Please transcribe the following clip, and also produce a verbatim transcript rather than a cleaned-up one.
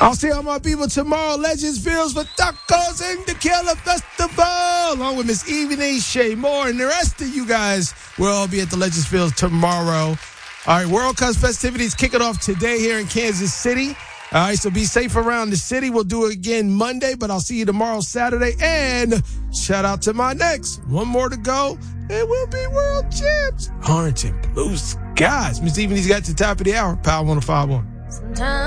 I'll see all my people tomorrow. Legends Fields for Tacos and Tequila Festival. Along with Miss Evening, Shay Moore, and the rest of you guys. We'll all be at the Legends Fields tomorrow. All right, World Cup festivities kicking off today here in Kansas City. All right, so be safe around the city. We'll do it again Monday, but I'll see you tomorrow, Saturday. And shout out to my next. One more to go, and we'll be world champs. Orange and blue skies. Miss Evening's got to the top of the hour. Power one oh five point one. Sometimes